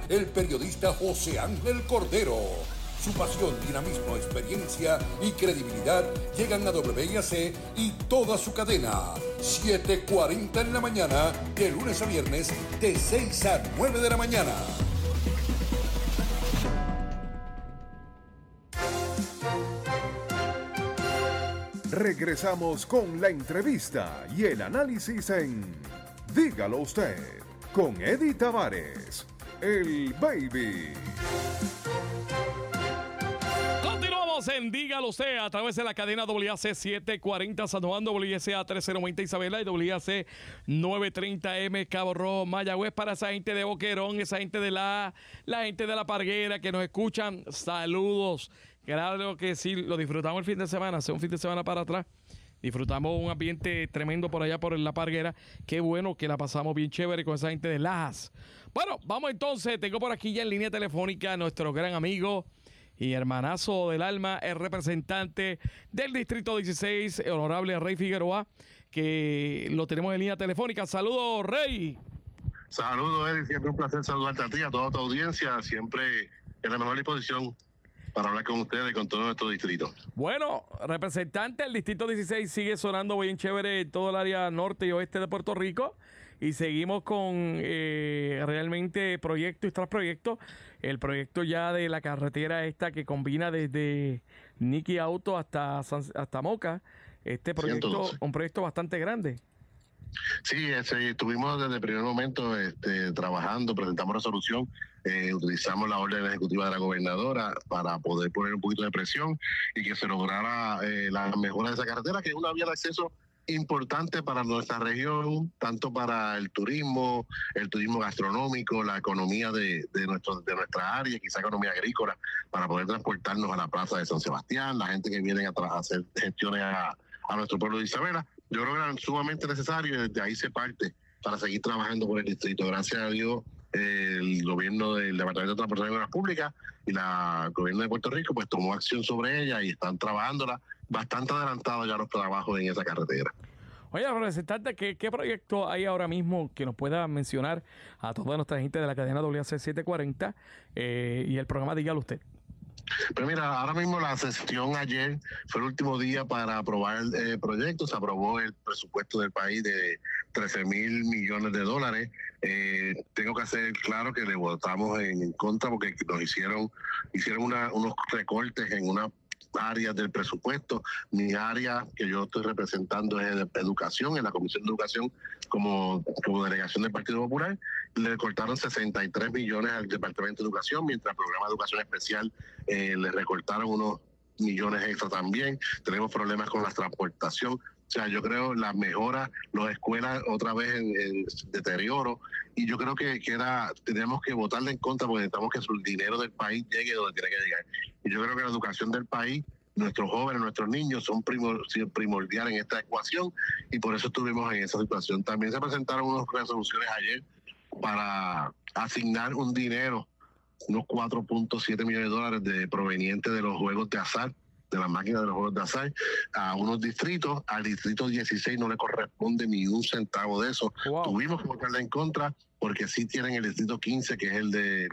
el periodista José Ángel Cordero. Su pasión, dinamismo, experiencia y credibilidad llegan a WIAC y toda su cadena. 7:40 en la mañana, de lunes a viernes, de 6 a 9 de la mañana. Regresamos con la entrevista y el análisis en Dígalo Usted, con Eddie Tavares, el Baby. Continuamos en Dígalo Usted a través de la cadena WIAC 740 San Juan, WIAC 1390 Isabela y WIAC 930M Cabo Rojo, Mayagüez. Para esa gente de Boquerón, esa gente de la gente de La Parguera que nos escuchan, saludos. Claro que sí, lo disfrutamos el fin de semana, hace un fin de semana para atrás. Disfrutamos un ambiente tremendo por allá por La Parguera. Qué bueno que la pasamos bien chévere con esa gente de Lajas. Bueno, vamos entonces. Tengo por aquí ya en línea telefónica a nuestro gran amigo y hermanazo del alma, el representante del Distrito 16, el honorable Rey Figueroa, que lo tenemos en línea telefónica. Saludos, Rey. Saludos, Eddie. Siempre un placer saludarte a ti, a toda tu audiencia. Siempre en la mejor disposición para hablar con ustedes y con todo nuestro distrito. Bueno, representante del Distrito 16 sigue sonando bien chévere en todo el área norte y oeste de Puerto Rico y seguimos con realmente proyectos y tras proyectos. El proyecto ya de la carretera esta que combina desde Niki Auto hasta Moca. Este proyecto, 112. un proyecto bastante grande. Sí, estuvimos desde el primer momento trabajando, presentamos resolución, utilizamos la orden ejecutiva de la gobernadora para poder poner un poquito de presión y que se lograra la mejora de esa carretera, que es una vía de acceso importante para nuestra región, tanto para el turismo gastronómico, la economía de nuestra área, quizá economía agrícola, para poder transportarnos a la plaza de San Sebastián, la gente que viene a hacer gestiones a nuestro pueblo de Isabela. Yo creo que eran sumamente necesarios y desde ahí se parte para seguir trabajando por el distrito. Gracias a Dios, el gobierno del Departamento de Transportación y Obras Públicas y el gobierno de Puerto Rico pues tomó acción sobre ella y están trabajándola bastante adelantados ya los trabajos en esa carretera. Oye, representante, ¿qué proyecto hay ahora mismo que nos pueda mencionar a toda nuestra gente de la cadena WIAC 740 y el programa Dígalo Usted? Pero mira, ahora mismo la sesión ayer fue el último día para aprobar el proyecto. Se aprobó el presupuesto del país de 13,000 millones de dólares. Tengo que hacer claro que le votamos en contra porque nos hicieron unos recortes en una áreas del presupuesto. Mi área que yo estoy representando es de educación, en la Comisión de Educación como delegación del Partido Popular. Le cortaron 63 millones al Departamento de Educación, mientras al Programa de Educación Especial le recortaron unos millones extra también. Tenemos problemas con la transportación. O sea, yo creo las mejoras, las escuelas otra vez en deterioro, y yo creo que tenemos que votarle en contra porque necesitamos que el dinero del país llegue donde tiene que llegar. Y yo creo que la educación del país, nuestros jóvenes, nuestros niños son primordiales en esta ecuación y por eso estuvimos en esa situación. También se presentaron unas resoluciones ayer para asignar un dinero, unos 4.7 millones de dólares provenientes de los juegos de azar, de las máquinas de los juegos de azar, a unos distritos. Al distrito 16 no le corresponde ni un centavo de eso. Wow. Tuvimos que votarle en contra porque sí tienen el distrito 15, que es el de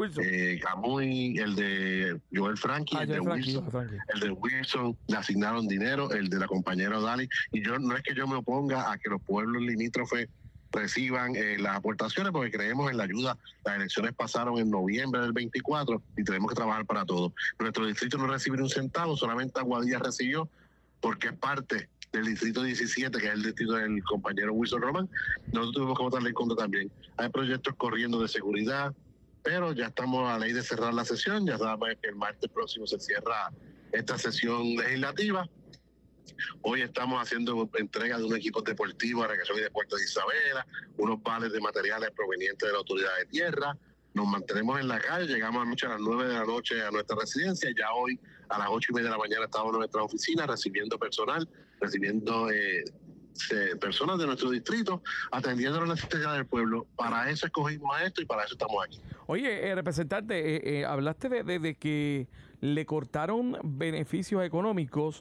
Camuy, el de Joel Frankie, el de Wilson, le asignaron dinero, el de la compañera Dali, y yo no es que yo me oponga a que los pueblos limítrofes reciban las aportaciones porque creemos en la ayuda. Las elecciones pasaron en noviembre del 24 y tenemos que trabajar para todo. Nuestro distrito no recibe un centavo, solamente Aguadilla recibió porque es parte del distrito 17, que es el distrito del compañero Wilson Román. Nosotros tuvimos que votarle en contra también. Hay proyectos corriendo de seguridad, pero ya estamos a ley de cerrar la sesión. Ya sabemos que el martes próximo se cierra esta sesión legislativa. Hoy estamos haciendo entrega de un equipo deportivo a Recreación y Deportes de Isabela, unos vales de materiales provenientes de la Autoridad de Tierra. Nos mantenemos en la calle, llegamos anoche a las 9 de la noche a nuestra residencia. Ya hoy a las 8:30 de la mañana estamos en nuestra oficina recibiendo personal, recibiendo personas de nuestro distrito, atendiendo las necesidades del pueblo. Para eso escogimos esto y para eso estamos aquí. Oye, representante, hablaste de que le cortaron beneficios económicos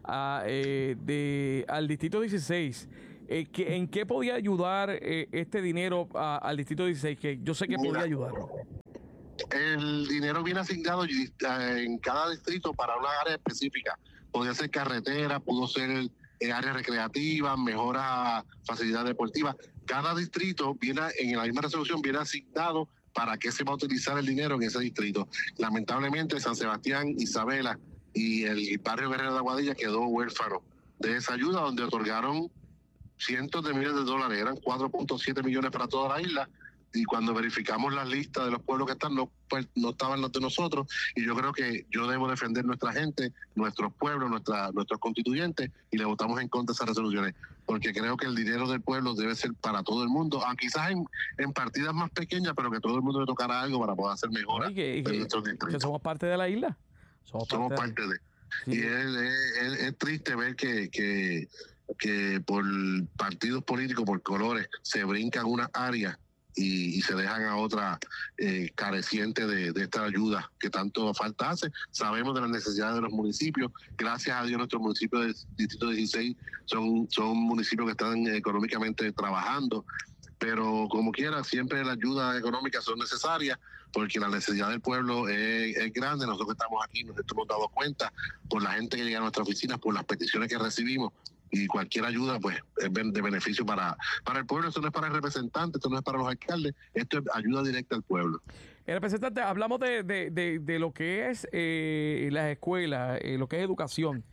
al Distrito 16. ¿En qué podía ayudar este dinero al Distrito 16? Que yo sé que podía ayudar. el dinero viene asignado en cada distrito para una área específica. Podría ser carretera, pudo ser área recreativa, mejora facilidad deportiva. Cada distrito viene, en la misma resolución, viene asignado para qué se va a utilizar el dinero en ese distrito. Lamentablemente, San Sebastián, Isabela y el barrio Guerrero de Aguadilla quedó huérfano de esa ayuda, donde otorgaron cientos de miles de dólares, eran 4.7 millones para toda la isla, y cuando verificamos la lista de los pueblos que están, no estaban los de nosotros, y yo creo que yo debo defender nuestra gente, nuestros pueblos, nuestros constituyentes, y le votamos en contra de esas resoluciones, porque creo que el dinero del pueblo debe ser para todo el mundo, aunque quizás en partidas más pequeñas, pero que todo el mundo le tocara algo para poder hacer mejoras en nuestros distritos. Que somos parte de la isla. Somos parte de... Sí. Y es triste ver que por partidos políticos, por colores, se brincan unas áreas y se dejan a otras carecientes de esta ayuda que tanto falta hace. Sabemos de las necesidades de los municipios. Gracias a Dios, nuestros municipios del Distrito 16 son municipios que están económicamente trabajando, pero como quiera, siempre las ayudas económicas son necesarias porque la necesidad del pueblo es grande. Nosotros que estamos aquí nos hemos dado cuenta por la gente que llega a nuestra oficina, por las peticiones que recibimos, y cualquier ayuda pues es de beneficio para el pueblo. Esto no es para el representante, esto no es para los alcaldes, esto es ayuda directa al pueblo. El representante, hablamos de lo que es las escuelas, lo que es educación.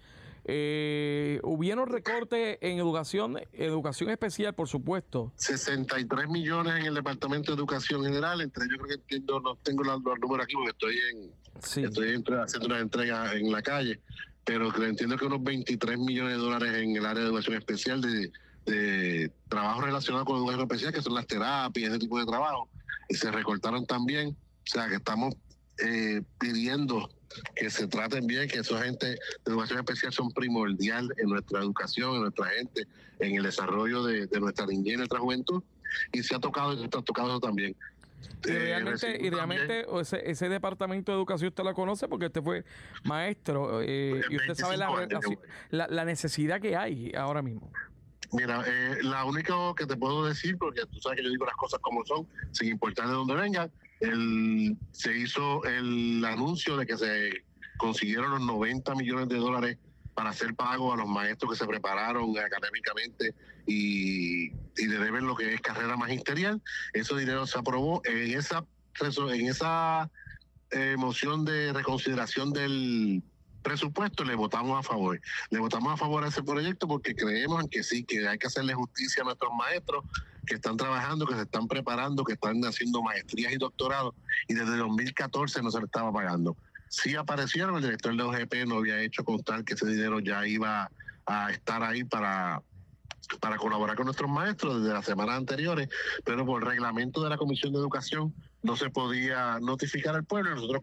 Hubieron recortes en educación especial, por supuesto. 63 millones en el Departamento de Educación General, entre ellos creo que no tengo los números aquí porque estoy haciendo una entrega en la calle, pero entiendo que unos 23 millones de dólares en el área de educación especial de trabajo relacionado con educación especial, que son las terapias, ese tipo de trabajo, y se recortaron también. O sea, que estamos pidiendo que se traten bien, que esa gente de educación especial son primordial en nuestra educación, en nuestra gente, en el desarrollo de nuestra niñez y nuestra juventud, y se ha tocado eso también. Y realmente ese departamento de educación usted la conoce porque usted fue maestro y usted sabe la necesidad que hay ahora mismo. Mira, la única que te puedo decir, porque tú sabes que yo digo las cosas como son, sin importar de dónde vengan, se hizo el anuncio de que se consiguieron los 90 millones de dólares para hacer pago a los maestros que se prepararon académicamente y le deben lo que es carrera magisterial. Ese dinero se aprobó en esa moción de reconsideración del presupuesto. Le votamos a favor a ese proyecto porque creemos en que sí, que hay que hacerle justicia a nuestros maestros que están trabajando, que se están preparando, que están haciendo maestrías y doctorados, y desde 2014 no se les estaba pagando. Sí aparecieron, el director de OGP no había hecho constar que ese dinero ya iba a estar ahí para colaborar con nuestros maestros desde las semanas anteriores, pero por reglamento de la Comisión de Educación no se podía notificar al pueblo. Nosotros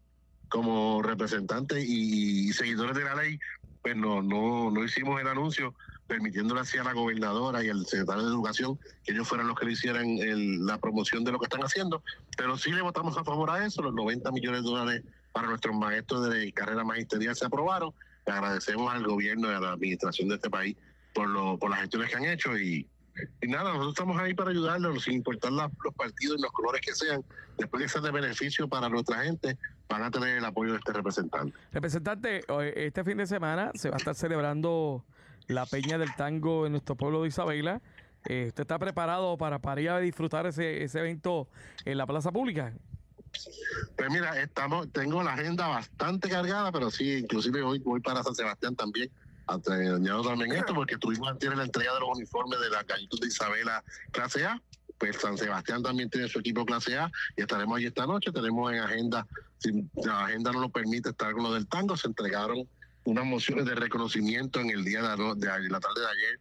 como representantes y seguidores de la ley, pues no hicimos el anuncio, permitiéndole así a la gobernadora y al secretario de Educación que ellos fueran los que le hicieran la promoción de lo que están haciendo, pero sí le votamos a favor a eso. Los 90 millones de dólares para nuestros maestros de carrera magisterial se aprobaron. Le agradecemos al gobierno y a la administración de este país por las gestiones que han hecho y nada, nosotros estamos ahí para ayudarlos, sin importar los partidos y los colores que sean. Después que sea de beneficio para nuestra gente, van a tener el apoyo de este representante. Representante, este fin de semana se va a estar celebrando la Peña del Tango en nuestro pueblo de Isabela. ¿Usted está preparado para ir a disfrutar ese evento en la plaza pública? Pues mira, tengo la agenda bastante cargada, pero sí, inclusive hoy voy para San Sebastián también. Añado también esto porque tuvimos antes la entrega de los uniformes de la Gallitos de Isabela clase A. Pues San Sebastián también tiene su equipo clase A y estaremos allí esta noche. Tenemos en agenda, si la agenda no lo permite, estar con lo del tango. Se entregaron unas mociones de reconocimiento en el día de la tarde de ayer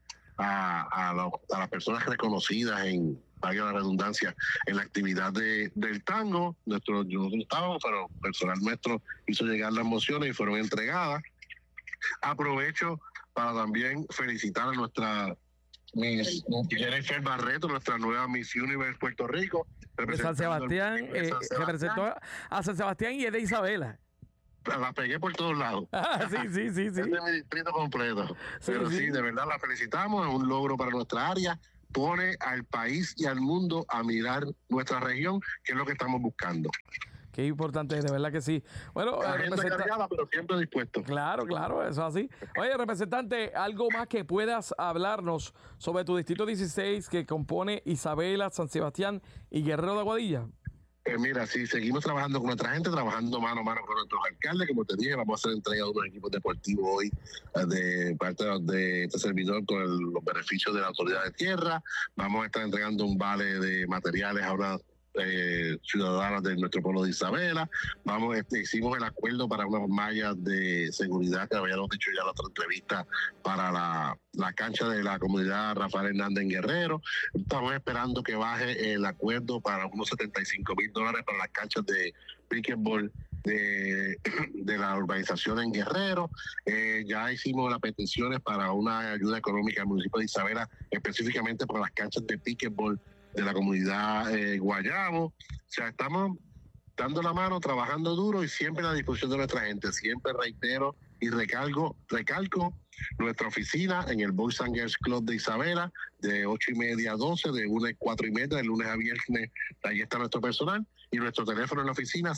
a las personas reconocidas en, valga la redundancia, en la actividad del tango. Nosotros no estábamos, pero el personal nuestro hizo llegar las mociones y fueron entregadas. Aprovecho para también felicitar a nuestra Miss Jennifer Barreto, nuestra nueva Miss Universe Puerto Rico. De San Sebastián, representó a San Sebastián y es de Isabela. La pegué por todos lados. Sí. Es de mi distrito completo. Pero sí, de verdad la felicitamos, es un logro para nuestra área. Pone al país y al mundo a mirar nuestra región, que es lo que estamos buscando. Qué importante es, de verdad que sí. Bueno, agenda cargada, pero siempre dispuesto. Claro, eso es así. Oye, representante, algo más que puedas hablarnos sobre tu distrito 16 que compone Isabela, San Sebastián y Guerrero de Aguadilla. Mira, sí, seguimos trabajando con nuestra gente, trabajando mano a mano con nuestros alcaldes. Como te dije, vamos a hacer entrega de unos equipos deportivos hoy de parte de este servidor con los beneficios de la autoridad de tierra. Vamos a estar entregando un vale de materiales a unas ciudadanas de nuestro pueblo de Isabela. Hicimos el acuerdo para unas mallas de seguridad que habíamos dicho ya en la otra entrevista para la cancha de la comunidad Rafael Hernández en Guerrero. Estamos esperando que baje el acuerdo para unos $75,000 para las canchas de pickleball de la urbanización en Guerrero. Ya hicimos las peticiones para una ayuda económica al municipio de Isabela, específicamente para las canchas de pickleball de la comunidad Guayabo. O sea, estamos dando la mano, trabajando duro y siempre a la disposición de nuestra gente. Siempre reitero y recalco nuestra oficina en el Boys and Girls Club de Isabela, de 8:30 a 12, de 1 a 4:30, de lunes a viernes. Ahí está nuestro personal. Y nuestro teléfono en la oficina,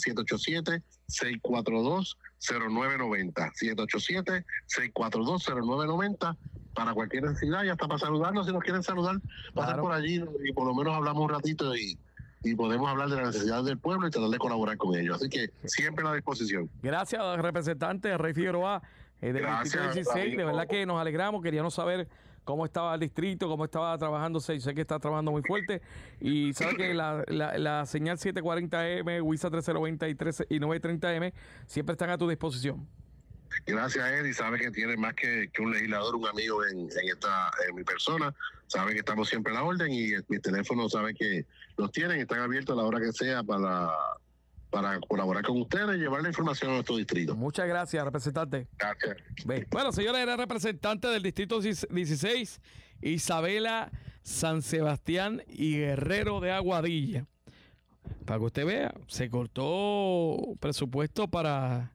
787-642-0990. 787-642-0990. Para cualquier necesidad, ya está para saludarnos. Si nos quieren saludar, pasar por allí y por lo menos hablamos un ratito y podemos hablar de las necesidades del pueblo y tratar de colaborar con ellos. Así que siempre a la disposición. Gracias, representante Rey Figueroa del Distrito 16. De verdad que nos alegramos. Queríamos saber cómo estaba el distrito, cómo estaba trabajándose. Sé que está trabajando muy fuerte. Y sabe que la señal 740M, WISA 1390 y 930M siempre están a tu disposición. Gracias, Eddie. Sabe que tiene más que un legislador, un amigo en mi persona. Sabe que estamos siempre a la orden y mi teléfono sabe que los tienen, están abiertos a la hora que sea para colaborar con ustedes y llevar la información a nuestro distrito. Muchas gracias, representante. Gracias. Bueno, señora, era representante del distrito 16, Isabela, San Sebastián y Guerrero de Aguadilla. Para que usted vea, se cortó presupuesto para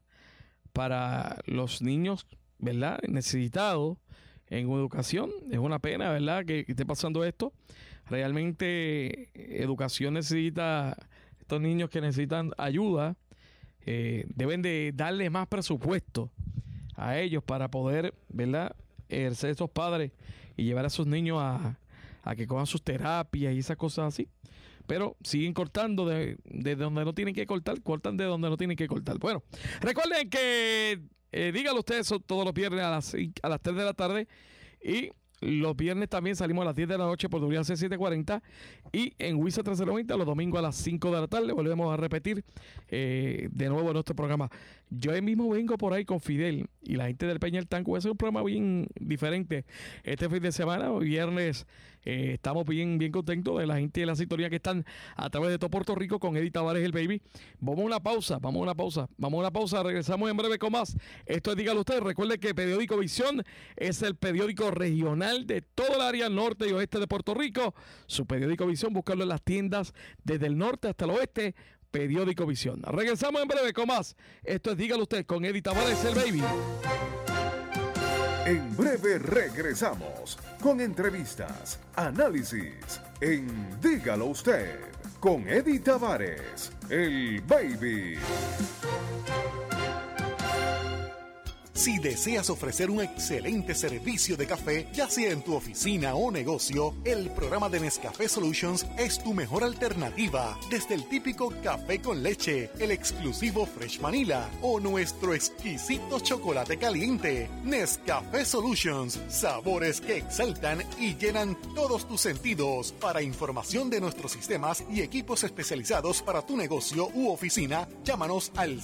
los niños, ¿verdad?, necesitados en educación. Es una pena, ¿verdad?, que esté pasando esto. Realmente educación necesita, estos niños que necesitan ayuda, deben de darle más presupuesto a ellos para poder, ¿verdad?, ejercer esos padres y llevar a sus niños a que cojan sus terapias y esas cosas así. Pero siguen cortando de donde no tienen que cortar, cortan de donde no tienen que cortar. Bueno, recuerden que díganlo ustedes todos los viernes a las 3 de la tarde y los viernes también salimos a las 10 de la noche por WC 740 y en WISA 1390 los domingos a las 5 de la tarde. Volvemos a repetir de nuevo nuestro programa. Yo mismo vengo por ahí con Fidel y la gente del Peña del Tanco. Va a ser un programa bien diferente este fin de semana. Viernes estamos bien contentos de la gente de la sintonía que están a través de todo Puerto Rico con Eddie Tavares, el baby. Vamos a una pausa. Regresamos en breve con más. Esto es Dígalo Usted. Recuerde que Periódico Visión es el periódico regional de todo el área norte y oeste de Puerto Rico. Su Periódico Visión, buscarlo en las tiendas desde el norte hasta el oeste. Periódico Visión. Regresamos en breve con más. Esto es Dígalo Usted con Eddie Tavares, el baby. En breve regresamos con entrevistas, análisis en Dígalo Usted con Eddie Tavares, el baby. Si deseas ofrecer un excelente servicio de café, ya sea en tu oficina o negocio, el programa de Nescafé Solutions es tu mejor alternativa. Desde el típico café con leche, el exclusivo Fresh Vanilla o nuestro exquisito chocolate caliente. Nescafé Solutions, sabores que exaltan y llenan todos tus sentidos. Para información de nuestros sistemas y equipos especializados para tu negocio u oficina, llámanos al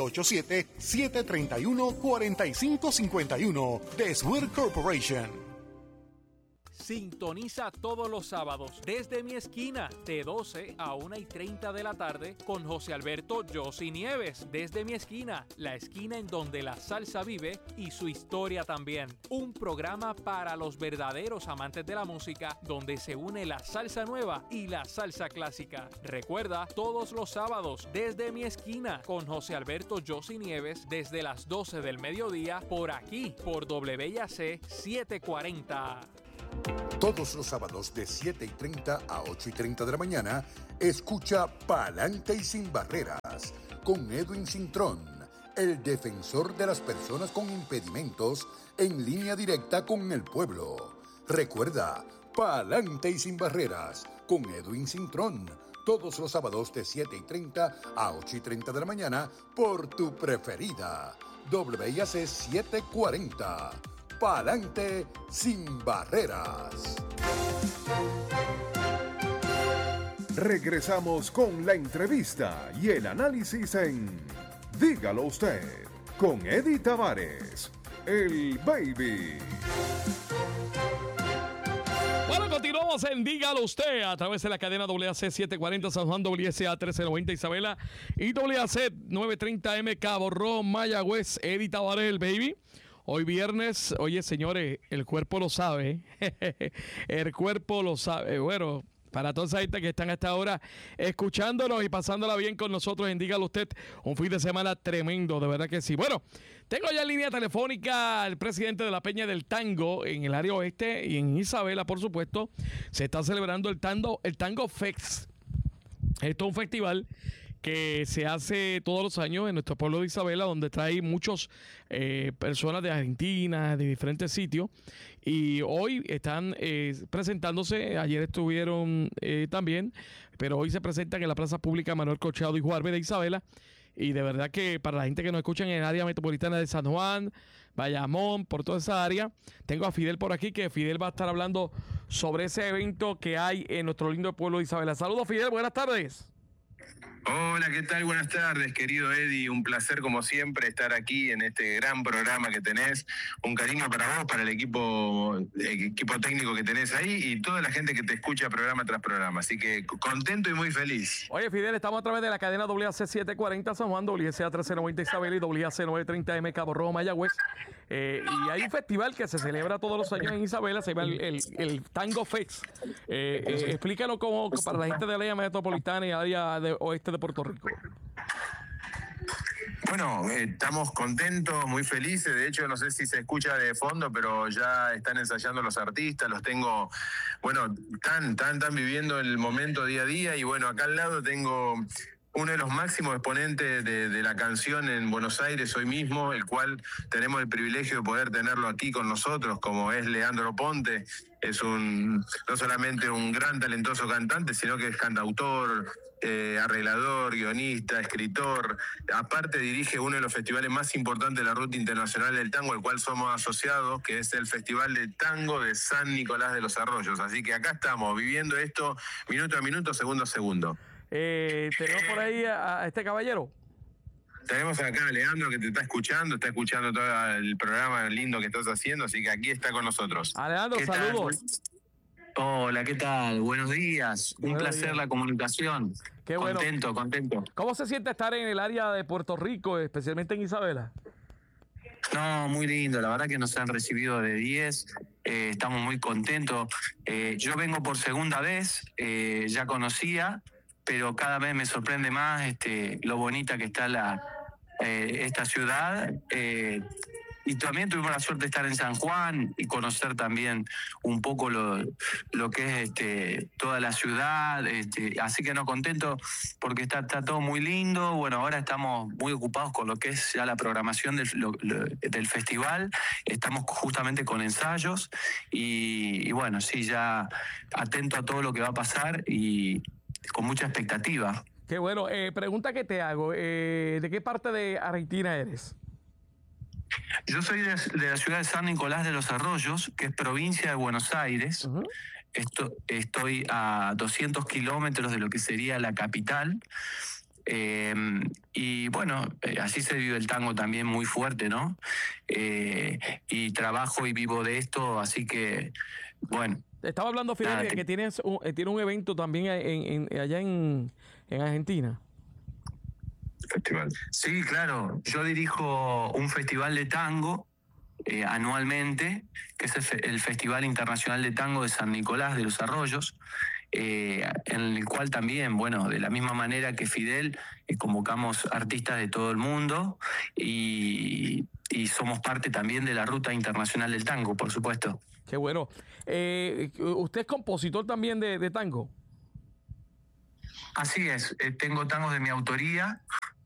787-731-4551 de Swear Corporation. Sintoniza todos los sábados desde mi esquina de 12 a 1:30 de la tarde con José Alberto Yossi Nieves. Desde mi esquina, la esquina en donde la salsa vive y su historia también. Un programa para los verdaderos amantes de la música donde se une la salsa nueva y la salsa clásica. Recuerda, todos los sábados desde mi esquina con José Alberto Yossi Nieves desde las 12 del mediodía por aquí, por WIAC 740. Todos los sábados de 7:30 a 8:30 de la mañana, escucha Pa'lante y Sin Barreras con Edwin Cintrón, el defensor de las personas con impedimentos, en línea directa con el pueblo. Recuerda, Pa'lante y Sin Barreras con Edwin Cintrón, todos los sábados de 7:30 a 8:30 de la mañana por tu preferida, WIAC 740. Pa'lante Sin Barreras. Regresamos con la entrevista y el análisis en Dígalo Usted, con Eddie Tavares, el Baby. Bueno, continuamos en Dígalo Usted a través de la cadena WAC 740 San Juan, WSA 1390 Isabela y WAC 930M Cabo Rojo, Mayagüez. Eddie Tavares, el Baby. Hoy viernes, oye señores, el cuerpo lo sabe, el cuerpo lo sabe. Bueno, para toda esa gente que están a esta hora escuchándonos y pasándola bien con nosotros en Dígalo Usted, un fin de semana tremendo, de verdad que sí. Bueno, tengo ya en línea telefónica al presidente de la Peña del Tango en el área oeste y en Isabela, por supuesto. Se está celebrando el Tango Fest. Esto es un festival que se hace todos los años en nuestro pueblo de Isabela, donde trae muchas personas de Argentina, de diferentes sitios, y hoy están presentándose. Ayer estuvieron también, pero hoy se presentan en la Plaza Pública Manuel Corchado y Juárez de Isabela, y de verdad que para la gente que nos escucha en el área metropolitana de San Juan, Bayamón, por toda esa área, tengo a Fidel por aquí, que Fidel va a estar hablando sobre ese evento que hay en nuestro lindo pueblo de Isabela. Saludos, Fidel, buenas tardes. Hola, ¿qué tal? Buenas tardes, querido Eddie. Un placer, como siempre, estar aquí en este gran programa que tenés. Un cariño para vos, para el equipo técnico que tenés ahí y toda la gente que te escucha programa tras programa. Así que contento y muy feliz. Oye, Fidel, estamos a través de la cadena WAC 740 San Juan, WSA 1390 Isabela y WAC 930M Cabo Rojo, Mayagüez. Y hay un festival que se celebra todos los años en Isabela, se llama el Tango Fest. Explícanos cómo, para la gente de la área metropolitana y área oeste de Puerto Rico. Bueno, estamos contentos, muy felices. De hecho, no sé si se escucha de fondo, pero ya están ensayando los artistas. Los tengo, bueno, están viviendo el momento día a día. Y bueno, acá al lado tengo uno de los máximos exponentes de la canción en Buenos Aires hoy mismo, el cual tenemos el privilegio de poder tenerlo aquí con nosotros, como es Leandro Ponte. Es no solamente un gran talentoso cantante, sino que es cantautor, arreglador, guionista, escritor. Aparte dirige uno de los festivales más importantes de la Ruta Internacional del Tango, al cual somos asociados, que es el Festival de Tango de San Nicolás de los Arroyos. Así que acá estamos, viviendo esto minuto a minuto, segundo a segundo. Tenemos por ahí a este caballero. Tenemos acá a Leandro, que te está escuchando todo el programa lindo que estás haciendo, así que aquí está con nosotros. Leandro, saludos. Hola, ¿qué tal? Buenos días. Un placer la comunicación. Qué bueno. Contento. ¿Cómo se siente estar en el área de Puerto Rico, especialmente en Isabela? No, muy lindo. La verdad que nos han recibido de 10. Estamos muy contentos. Yo vengo por segunda vez. Ya conocía, pero cada vez me sorprende más lo bonita que está esta ciudad. Y también tuvimos la suerte de estar en San Juan y conocer también un poco lo que es toda la ciudad. Así que no, contento porque está todo muy lindo. Bueno, ahora estamos muy ocupados con lo que es ya la programación del festival. Estamos justamente con ensayos y bueno, sí, ya atento a todo lo que va a pasar y con mucha expectativa. Qué bueno. Pregunta que te hago. ¿De qué parte de Argentina eres? Yo soy de la ciudad de San Nicolás de los Arroyos, que es provincia de Buenos Aires. Uh-huh. Estoy a 200 kilómetros de lo que sería la capital. Y bueno, así se vive el tango también muy fuerte, ¿no? Y trabajo y vivo de esto, así que, bueno. Estaba hablando, Fidel, que tiene un evento también allá en Argentina. Festival. Sí, claro. Yo dirijo un festival de tango anualmente, que es el Festival Internacional de Tango de San Nicolás de los Arroyos, en el cual también, bueno, de la misma manera que Fidel, convocamos artistas de todo el mundo y somos parte también de la Ruta Internacional del Tango, por supuesto. Qué bueno. ¿Usted es compositor también de tango? Así es, tengo tangos de mi autoría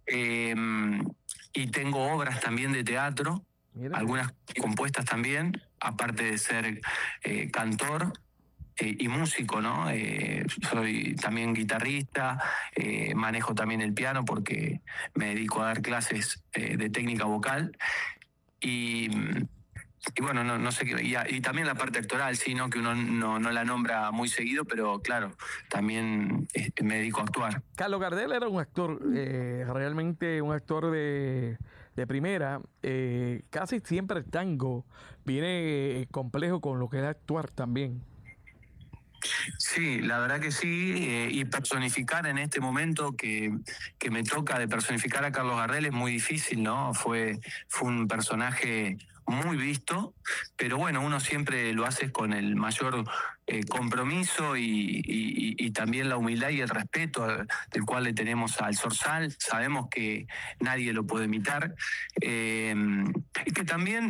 y tengo obras también de teatro, algunas compuestas también, aparte de ser cantor y músico, ¿no? Soy también guitarrista, manejo también el piano porque me dedico a dar clases de técnica vocal y bueno, no sé qué, y también la parte actoral, sí, ¿no? Que uno no la nombra muy seguido, pero claro, también me dedico a actuar. Carlos Gardel era un actor, realmente un actor de primera. Casi siempre el tango viene complejo con lo que es actuar también. Sí, la verdad que sí, y personificar en este momento que me toca de personificar a Carlos Gardel es muy difícil, ¿no? Fue un personaje muy visto, pero bueno, uno siempre lo hace con el mayor compromiso y también la humildad y el respeto del cual le tenemos al Zorzal. Sabemos que nadie lo puede imitar, y que también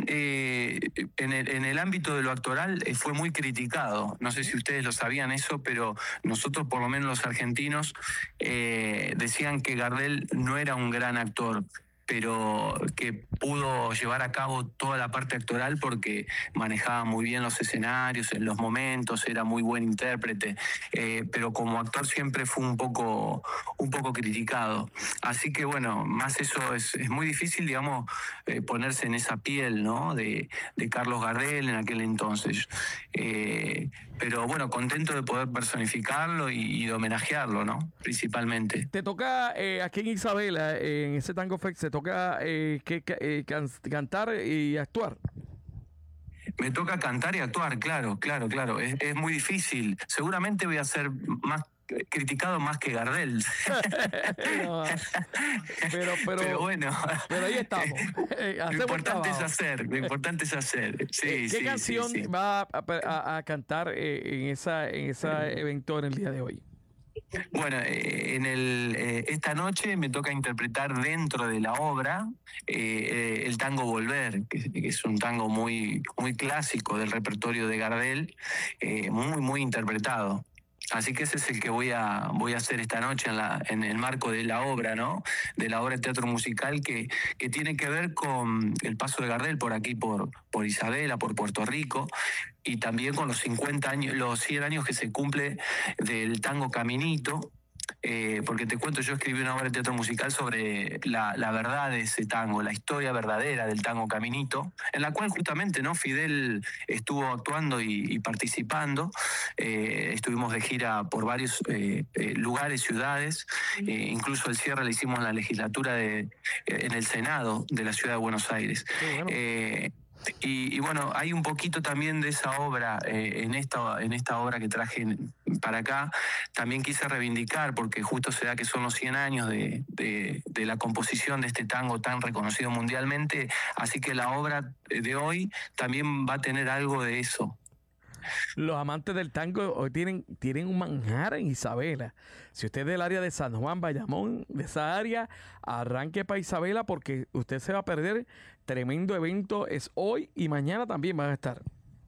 en el ámbito de lo actoral fue muy criticado. No sé si ustedes lo sabían eso, pero nosotros, por lo menos los argentinos, decían que Gardel no era un gran actor, pero que pudo llevar a cabo toda la parte actoral porque manejaba muy bien los escenarios, en los momentos, era muy buen intérprete, pero como actor siempre fue un poco criticado. Así que bueno, más eso es muy difícil, digamos, ponerse en esa piel, ¿no? de Carlos Gardel en aquel entonces. Pero bueno, contento de poder personificarlo y de homenajearlo, ¿no? Principalmente. Te toca aquí en Isabela, en ese Tango Fest, se toca cantar y actuar. Me toca cantar y actuar, claro. Es muy difícil. Seguramente voy a ser más criticado más que Gardel. No, pero bueno. Pero ahí estamos. Lo importante es hacer. Sí, ¿Qué canción va a cantar en esa evento en el día de hoy? Bueno, esta noche me toca interpretar dentro de la obra el tango Volver, que es un tango muy, muy clásico del repertorio de Gardel, muy, muy interpretado. Así que ese es el que voy a hacer esta noche en el marco de la obra, ¿no? De la obra de teatro musical que tiene que ver con el paso de Gardel por aquí, por Isabela, por Puerto Rico, y también con los 50 años, los 100 años que se cumple del tango Caminito. Porque te cuento, yo escribí una obra de teatro musical sobre la verdad de ese tango, la historia verdadera del tango Caminito, en la cual justamente, ¿no? Fidel estuvo actuando y participando. Estuvimos de gira por varios lugares, ciudades, incluso el cierre le hicimos en la legislatura en el Senado de la ciudad de Buenos Aires. Bueno. Y bueno, hay un poquito también de esa obra en esta obra que traje para acá. También quise reivindicar, porque justo se da que son los 100 años de la composición de este tango tan reconocido mundialmente, así que la obra de hoy también va a tener algo de eso. Los amantes del tango hoy tienen un manjar en Isabela. Si usted es del área de San Juan, Bayamón, de esa área, arranque para Isabela porque usted se va a perder. Tremendo evento es hoy y mañana también van a estar.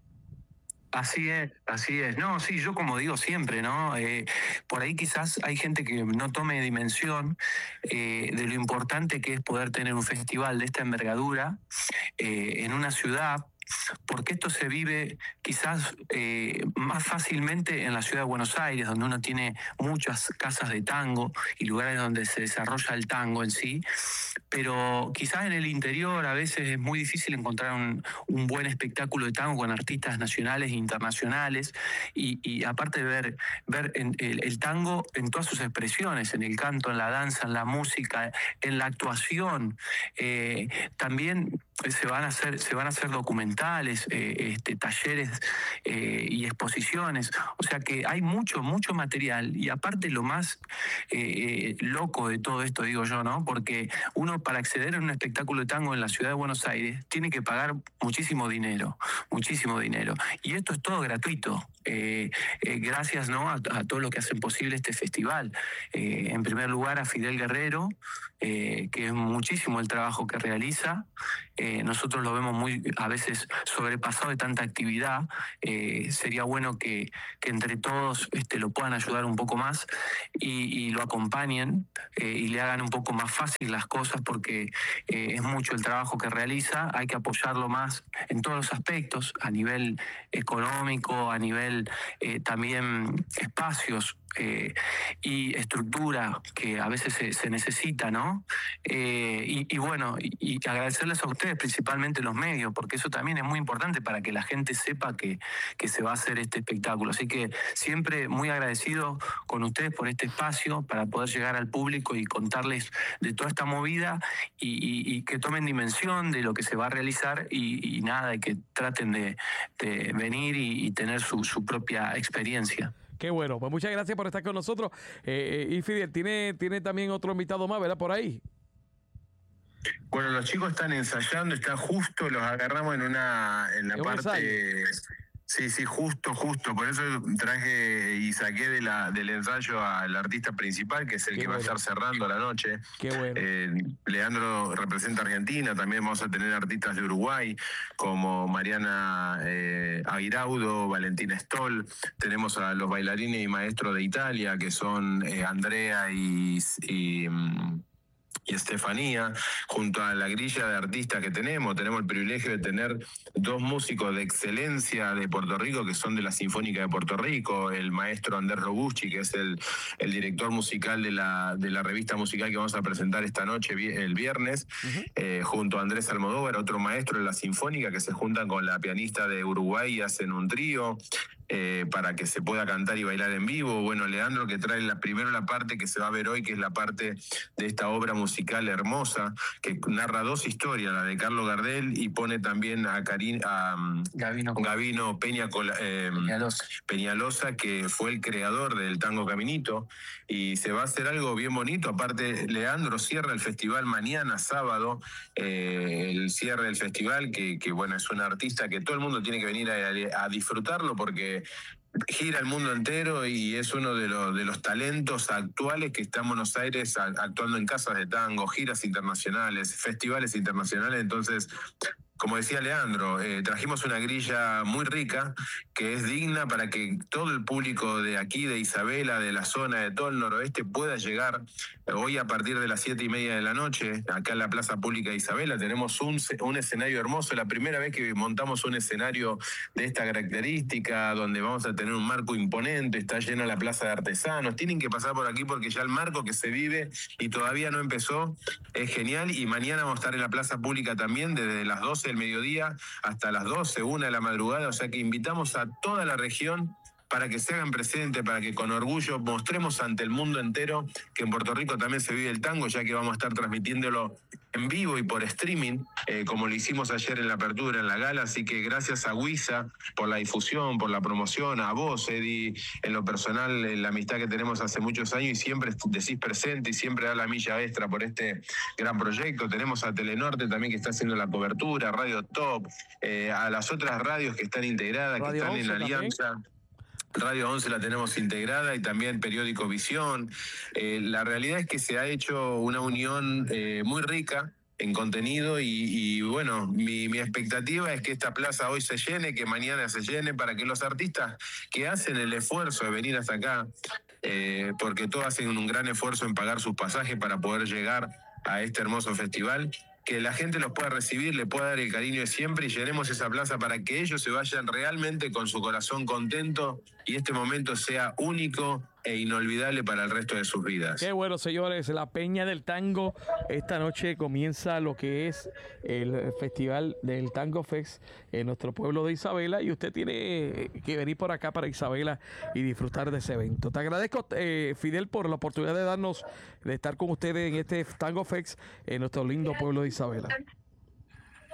Así es. No, sí, yo como digo siempre, ¿no? Por ahí quizás hay gente que no tome dimensión de lo importante que es poder tener un festival de esta envergadura en una ciudad, porque esto se vive quizás más fácilmente en la ciudad de Buenos Aires, donde uno tiene muchas casas de tango y lugares donde se desarrolla el tango en sí, pero quizás en el interior a veces es muy difícil encontrar un buen espectáculo de tango con artistas nacionales e internacionales, y aparte de ver el tango en todas sus expresiones, en el canto, en la danza, en la música, en la actuación. También se van a hacer documentales, talleres y exposiciones, o sea que hay mucho material, y aparte lo más loco de todo esto, digo yo, ¿no? Porque uno uno para acceder a un espectáculo de tango en la ciudad de Buenos Aires tiene que pagar muchísimo dinero. Y esto es todo gratuito. Gracias, ¿no?, a todo lo que hacen posible este festival. En primer lugar a Fidel Guerrero, que es muchísimo el trabajo que realiza. Nosotros lo vemos a veces sobrepasado de tanta actividad. Sería bueno que entre todos lo puedan ayudar un poco más y lo acompañen y le hagan un poco más fácil las cosas, porque es mucho el trabajo que realiza. Hay que apoyarlo más en todos los aspectos, a nivel económico, a nivel también espacios y estructura que a veces se necesita, ¿no? Y bueno, y agradecerles a ustedes, principalmente los medios, porque eso también es muy importante para que la gente sepa que se va a hacer este espectáculo. Así que siempre muy agradecido con ustedes por este espacio para poder llegar al público y contarles de toda esta movida y que tomen dimensión de lo que se va a realizar y nada, y que traten de venir y tener su propia experiencia. Qué bueno, pues muchas gracias por estar con nosotros. Y Fidel, tiene también otro invitado más, ¿verdad? Por ahí. Bueno, los chicos están ensayando, está justo, los agarramos en la parte... Sí, justo. Por eso traje y saqué del ensayo al artista principal, que es el que va a estar cerrando la noche. Qué bueno. Leandro representa a Argentina, también vamos a tener artistas de Uruguay, como Mariana Aguiraudo, Valentina Stoll. Tenemos a los bailarines y maestros de Italia, que son Andrea y Estefanía, junto a la grilla de artistas que tenemos el privilegio de tener 2 músicos de excelencia de Puerto Rico, que son de la Sinfónica de Puerto Rico, el maestro Andrés Robucci, que es el director musical de la revista musical que vamos a presentar esta noche, el viernes, junto a Andrés Almodóvar, otro maestro de la Sinfónica, que se juntan con la pianista de Uruguay y hacen un trío. Para que se pueda cantar y bailar en vivo. Bueno, Leandro, que trae primero la parte que se va a ver hoy, que es la parte de esta obra musical hermosa, que narra 2 historias, la de Carlos Gardel, y pone también a Gavino Peñalosa, que fue el creador del tango Caminito, y se va a hacer algo bien bonito. Aparte, Leandro cierra el festival mañana, sábado, el cierre del festival, que bueno, es un artista que todo el mundo tiene que venir a disfrutarlo, porque gira el mundo entero y es uno de los talentos actuales que está en Buenos Aires actuando en casas de tango, giras internacionales, festivales internacionales. Entonces, como decía Leandro, trajimos una grilla muy rica, que es digna para que todo el público de aquí, de Isabela, de la zona, de todo el noroeste, pueda llegar. Hoy a partir de las 7:30 de la noche, acá en la Plaza Pública de Isabela, tenemos un escenario hermoso. La primera vez que montamos un escenario de esta característica, donde vamos a tener un marco imponente, está llena la Plaza de Artesanos. Tienen que pasar por aquí porque ya el marco que se vive y todavía no empezó es genial. Y mañana vamos a estar en la Plaza Pública también, desde las 12 del mediodía hasta las 12, 1 de la madrugada. O sea que invitamos a toda la región para que se hagan presentes, para que con orgullo mostremos ante el mundo entero que en Puerto Rico también se vive el tango, ya que vamos a estar transmitiéndolo en vivo y por streaming, como lo hicimos ayer en la apertura, en la gala. Así que gracias a Huiza por la difusión, por la promoción, a vos, Eddie, en lo personal, la amistad que tenemos hace muchos años, y siempre decís presente y siempre da la milla extra por este gran proyecto. Tenemos a Telenorte también, que está haciendo la cobertura, Radio Top, a las otras radios que están integradas, Radio que están 11 en la alianza. Radio 11 la tenemos integrada, y también Periódico Visión. La realidad es que se ha hecho una unión muy rica en contenido y bueno, mi expectativa es que esta plaza hoy se llene, que mañana se llene, para que los artistas que hacen el esfuerzo de venir hasta acá, porque todos hacen un gran esfuerzo en pagar sus pasajes para poder llegar a este hermoso festival, que la gente los pueda recibir, le pueda dar el cariño de siempre, y llenemos esa plaza para que ellos se vayan realmente con su corazón contento y este momento sea único e inolvidable para el resto de sus vidas. Qué bueno, señores. La Peña del Tango. Esta noche comienza lo que es el Festival del Tango Fest en nuestro pueblo de Isabela, y usted tiene que venir por acá para Isabela y disfrutar de ese evento. Te agradezco, Fidel, por la oportunidad de estar con ustedes en este Tango Fest en nuestro lindo pueblo de Isabela.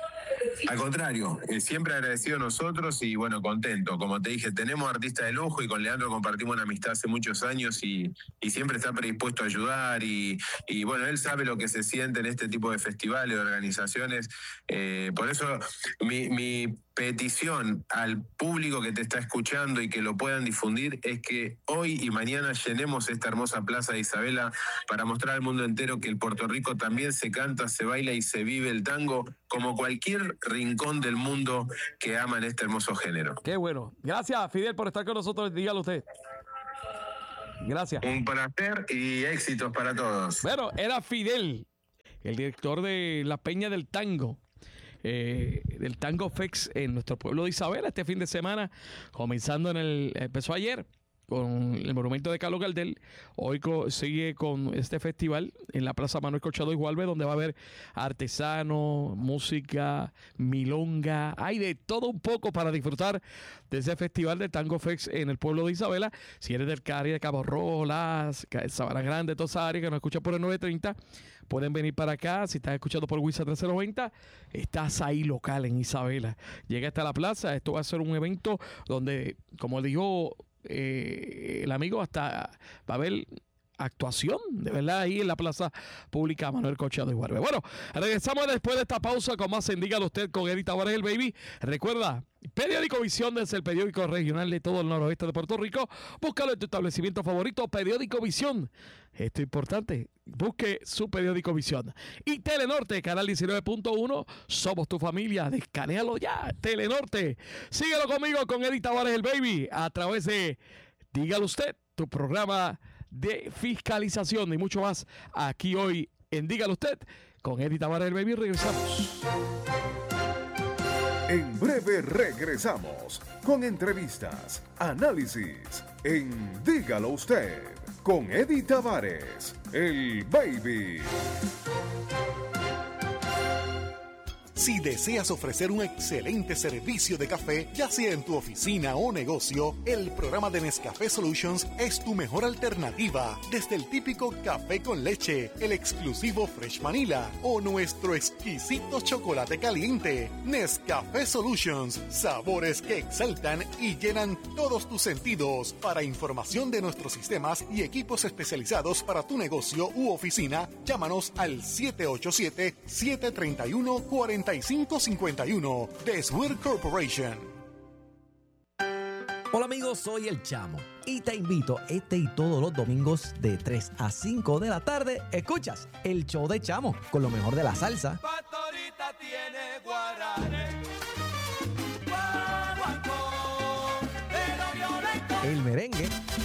Al contrario, siempre agradecido a nosotros y bueno, contento. Como te dije, tenemos artistas de lujo y con Leandro compartimos una amistad hace muchos años y siempre está predispuesto a ayudar y bueno, él sabe lo que se siente en este tipo de festivales, de organizaciones. Por eso mi petición al público que te está escuchando y que lo puedan difundir es que hoy y mañana llenemos esta hermosa plaza de Isabela para mostrar al mundo entero que en Puerto Rico también se canta, se baila y se vive el tango como cualquier rincón del mundo que aman este hermoso género. Qué bueno. Gracias, Fidel, por estar con nosotros. Dígalo usted. Gracias. Un placer y éxitos para todos. Bueno, era Fidel, el director de la Peña del Tango. Del Tango Fest en nuestro pueblo de Isabela este fin de semana, comenzando empezó ayer con el monumento de Carlos Gardel. Hoy sigue con este festival en la Plaza Manuel Corchado y Gualbe, donde va a haber artesanos, música, milonga, hay de todo un poco para disfrutar de ese festival del Tango Fest en el pueblo de Isabela. Si eres del Cari, de Cabo Rojo, Sabana Grande, toda esa área que nos escucha por el 930, pueden venir para acá. Si estás escuchando por WISA 1390, estás ahí local en Isabela. Llega hasta la plaza. Esto va a ser un evento donde, como dijo el amigo, hasta va a haber actuación, de verdad, ahí en la plaza pública Manuel Corchado y Guarbe. Bueno, regresamos después de esta pausa con más en Dígalo Usted con Eddie Tavares, el baby. Recuerda, Periódico Visión es el periódico regional de todo el noroeste de Puerto Rico. Búscalo en tu establecimiento favorito, Periódico Visión. Esto es importante, busque su Periódico Visión. Y Telenorte, canal 19.1, somos tu familia, descanéalo ya, Telenorte. Síguelo conmigo con Eddie Tavares, el baby, a través de Dígalo Usted, tu programa de fiscalización y mucho más aquí hoy en Dígalo Usted con Eddie Tavares, el baby. Regresamos. En breve regresamos con entrevistas, análisis en Dígalo Usted con Eddie Tavares, el baby. Si deseas ofrecer un excelente servicio de café, ya sea en tu oficina o negocio, el programa de Nescafé Solutions es tu mejor alternativa. Desde el típico café con leche, el exclusivo Fresh Vanilla o nuestro exquisito chocolate caliente. Nescafé Solutions, sabores que exaltan y llenan todos tus sentidos. Para información de nuestros sistemas y equipos especializados para tu negocio u oficina, llámanos al 787-731-4551 de Swear Corporation. Hola amigos, soy El Chamo y te invito este y todos los domingos de 3 a 5 de la tarde. Escuchas el show de Chamo con lo mejor de la salsa, Pastorita tiene guaranes, el merengue